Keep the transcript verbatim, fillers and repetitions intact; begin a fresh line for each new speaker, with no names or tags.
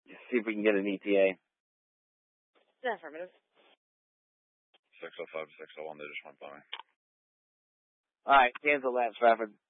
See if we can get an E T A.
Yeah, affirmative.
six oh five to six oh one, they just went by me.
All right, cancel that, Stratford.